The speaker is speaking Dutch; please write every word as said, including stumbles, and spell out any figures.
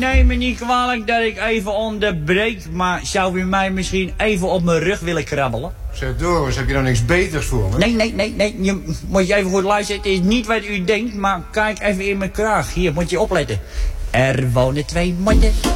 neem me niet kwalijk dat ik even onderbreek, maar zou u mij misschien even op mijn rug willen krabbelen? Zeg Doris, heb je nou niks beters voor me? Nee, nee, nee, nee. Je moet je even goed luisteren. Het is niet wat u denkt, maar kijk even in mijn kraag. Hier, moet je opletten. Er wonen twee mannen.